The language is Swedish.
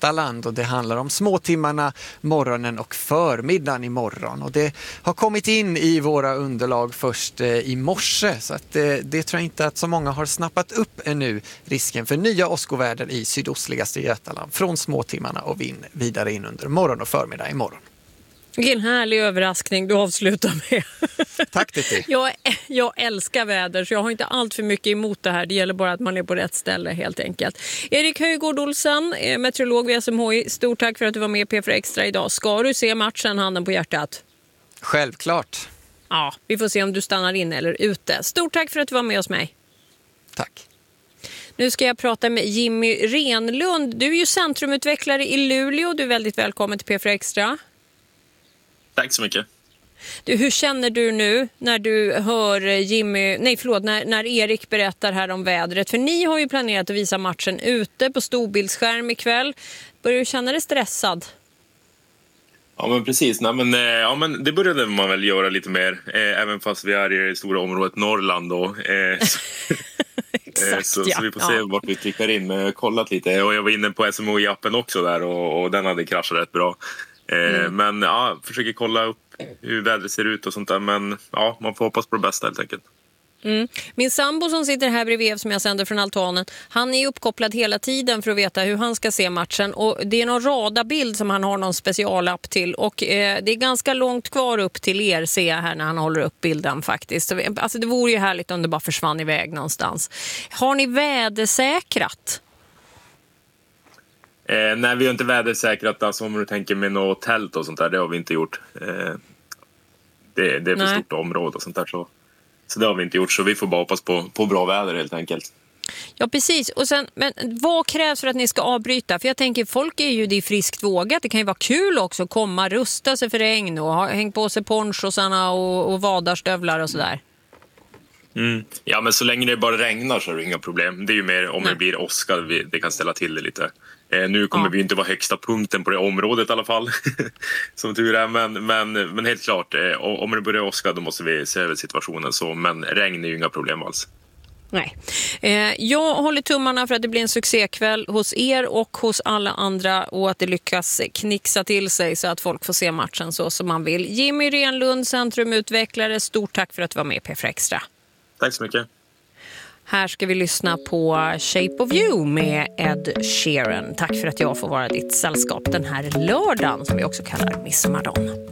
Götaland och det handlar om småtimmarna, morgonen och förmiddagen imorgon. Och det har kommit in i våra underlag först i morse så att det tror jag inte att så många har snappat upp ännu, risken för nya åskoväder i sydostligaste Götaland från småtimmarna och vidare in under morgon och förmiddag imorgon. Vilken härlig överraskning du avslutar med. Tack Titti. Jag älskar väder så jag har inte allt för mycket emot det här. Det gäller bara att man är på rätt ställe helt enkelt. Erik Höjgård Olsen, meteorolog vid SMHI. Stort tack för att du var med i P4 Extra idag. Ska du se matchen, handen på hjärtat? Självklart. Ja, vi får se om du stannar in eller ute. Stort tack för att du var med hos mig. Tack. Nu ska jag prata med Jimmy Renlund. Du är ju centrumutvecklare i Luleå. Du är väldigt välkommen till P4 Extra. Tack så mycket. Du, hur känner du nu när du hör när Erik berättar här om vädret? För ni har ju planerat att visa matchen ute på storbildsskärm ikväll. Börjar du känna dig stressad? Ja men precis, men det började man väl göra lite mer, även fast vi är i det stora området Norrland då. Exakt, så vi får se vart vi klickar in, men jag har kollat lite och jag var inne på SMHI-appen också där och den hade kraschat rätt bra. Men ja, försöker kolla upp hur vädret ser ut och sånt där, men ja, man får hoppas på det bästa helt enkelt. Min sambo som sitter här bredvid som jag sänder från altanen, han är uppkopplad hela tiden för att veta hur han ska se matchen och det är någon radarbild som han har någon specialapp till och det är ganska långt kvar upp till er ser jag här när han håller upp bilden faktiskt. Alltså det vore ju härligt om det bara försvann iväg någonstans. Har ni vädersäkrat? Nej, vi har inte vädersäkrat, alltså om du tänker med något tält och sånt där, det har vi inte gjort. Det är för stort område och sånt där så det har vi inte gjort, så vi får bara hoppas på bra väder helt enkelt. Ja, precis. Och sen, men vad krävs för att ni ska avbryta? För jag tänker, folk är ju det friskt vågat. Det kan ju vara kul också att komma, rusta sig för regn och hänga på sig ponchosarna och vadarstövlar och sådär. Ja, men så länge det bara regnar så är det inga problem. Det är ju mer om det blir åska, det kan ställa till det lite. Nu kommer vi inte vara högsta punkten på det området i alla fall. Som tur är, men helt klart, om det börjar åska då måste vi se över situationen så, men regn är ju inga problem alls. Nej. Jag håller tummarna för att det blir en succékväll hos er och hos alla andra och att det lyckas knixa till sig så att folk får se matchen så som man vill. Jimmy Renlund, centrumutvecklare, stort tack för att du var med i P4 Extra. Tack så mycket. Här ska vi lyssna på Shape of You med Ed Sheeran. Tack för att jag får vara ditt sällskap den här lördagen som vi också kallar midsommardagen.